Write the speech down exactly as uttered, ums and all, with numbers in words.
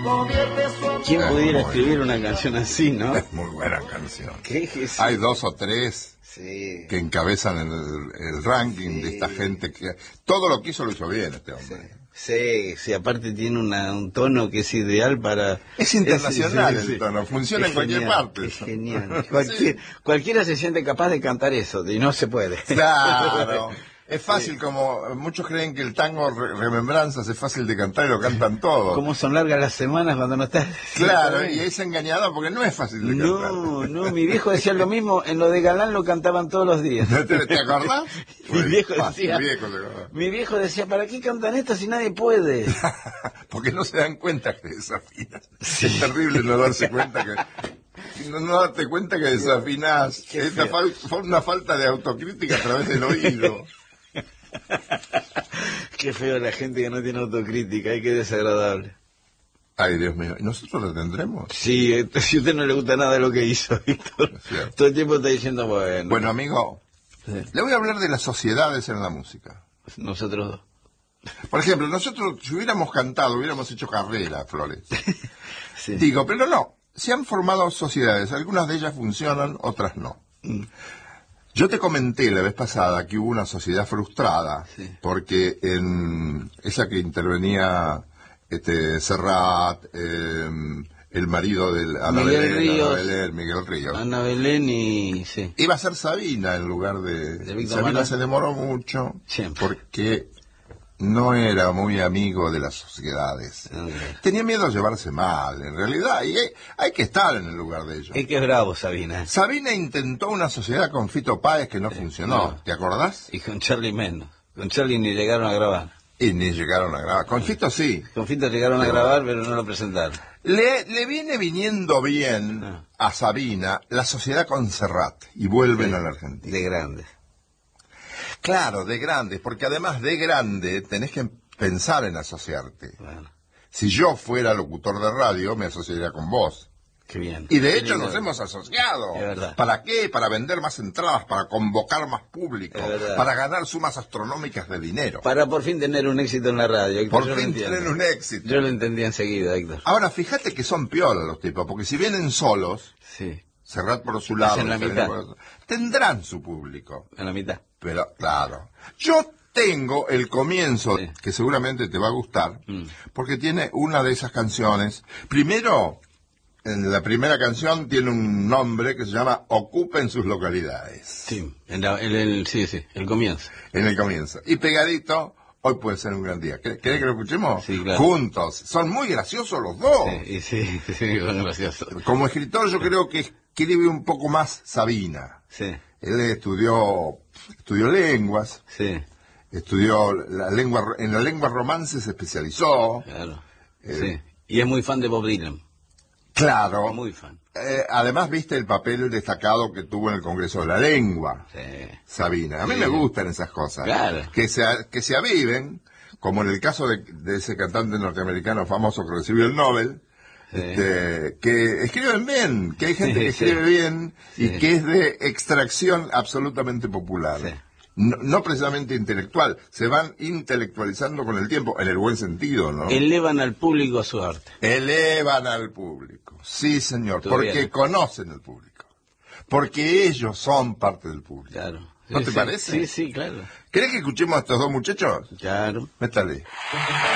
¿Quién Es pudiera muy- escribir una canción así, no? Es muy buena canción. ¿Qué es? Hay dos o tres Sí. que encabezan el, el ranking Sí. de esta gente que todo lo que hizo lo hizo bien este hombre. Sí, sí, aparte tiene una, un tono que es ideal para... Es internacional Sí, sí, sí. el tono, funciona Es en cualquier genial, parte. Es genial. Cualquier, Cualquiera se siente capaz de cantar eso, y no se puede. Claro. Es fácil, como muchos creen que el tango Re- Remembranzas es fácil de cantar y lo cantan todos. ¿Cómo son largas las semanas cuando no estás? Claro, y es engañado porque no es fácil de cantar. No, no, mi viejo decía lo mismo, en lo de Galán lo cantaban todos los días. ¿Te, te acordás? Mi viejo Fácil, decía, viejo, te acordás. mi viejo decía, ¿para qué cantan esto si nadie puede? Porque no se dan cuenta que desafinan. Es terrible no darse cuenta que... No, no darte cuenta que desafinás. Qué Es una, feo. fal- fue una falta de autocrítica a través del oído. Qué feo la gente que no tiene autocrítica, y qué desagradable. Ay, Dios mío. ¿Y nosotros lo tendremos? Sí, eh, si a usted no le gusta nada de lo que hizo, Víctor, Es cierto. todo el tiempo está diciendo, bueno, Bueno, amigo, sí, le voy a hablar de las sociedades en la música. nosotros dos. Por ejemplo, nosotros, si hubiéramos cantado, hubiéramos hecho carrera, Flores. Sí. Digo, pero no. Se han formado sociedades. Algunas de ellas funcionan, otras no. Mm. Yo te comenté la vez pasada que hubo una sociedad frustrada, Sí. porque en esa que intervenía este Serrat, eh, el marido de Ana Miguel Belén, Ríos. Ana Belén, Miguel Ríos, Ana Belén y... sí. iba a ser Sabina en lugar de... De Víctor Sabina Manuel. se demoró mucho Siempre. porque no era muy amigo de las sociedades. Ok. Tenía miedo a llevarse mal, en realidad, y hay, hay que estar en el lugar de ellos. Es que es bravo, Sabina. Sabina intentó una sociedad con Fito Páez que no funcionó, no. ¿te acordás? Y con Charlie menos. Con Charlie ni llegaron a grabar. Y ni llegaron a grabar. Con Fito sí. Con Fito llegaron a Pero- grabar, pero no lo presentaron. Le, le viene viniendo bien Ah. a Sabina la sociedad con Serrat y vuelven a la Argentina. De grandes. Claro, de grandes, porque además de grande tenés que pensar en asociarte. Bueno, Si yo fuera locutor de radio, me asociaría con vos. qué bien. Y de Qué hecho lindo. nos hemos asociado. Es verdad. ¿Para qué? Para vender más entradas, para convocar más público, Es verdad. para ganar sumas astronómicas de dinero. Para por fin tener un éxito en la radio, Héctor, Por yo lo fin entiendo. tener un éxito. Yo lo entendí enseguida, Héctor. Ahora, fíjate que son piolas los tipos, porque si vienen solos, Sí, Serrat por su lado, en la Sabina mitad. por otro, tendrán su público. en la mitad. Pero, claro, yo tengo el comienzo, Sí. que seguramente te va a gustar, Mm. porque tiene una de esas canciones. Primero, en la primera canción tiene un nombre que se llama Ocupen sus localidades, Sí, en la- en el, sí, sí, el comienzo. en el comienzo. Y pegadito, hoy puede ser un gran día. ¿Querés querés que lo escuchemos? Sí, claro. Juntos. Son muy graciosos los dos. Sí, y sí, sí, bueno, gracioso. Como escritor yo creo que escribe un poco más Sabina. Sí, Él estudió, estudió lenguas, sí, estudió la lengua, en la lengua romance se especializó. claro. Eh, Sí. Y es muy fan de Bob Dylan. Claro. Muy fan. Eh, además viste el papel destacado que tuvo en el Congreso de la Lengua, Sí. Sabina. A mí Sí. me gustan esas cosas. Claro. Que se, a- que se aviven, como en el caso de, de ese cantante norteamericano famoso que recibió el Nobel, Sí. este, que escriben bien, que hay gente que Sí. escribe bien y Sí. que es de extracción absolutamente popular. Sí. No, no precisamente intelectual, se van intelectualizando con el tiempo, en el buen sentido, ¿no? Elevan al público a su arte. Elevan al público. Sí, señor, Tú porque bien. conocen al público. Porque ellos son parte del público. Claro. ¿No Sí, te sí. parece? Sí, sí, claro. ¿Querés que escuchemos a estos dos muchachos? Claro. Métale.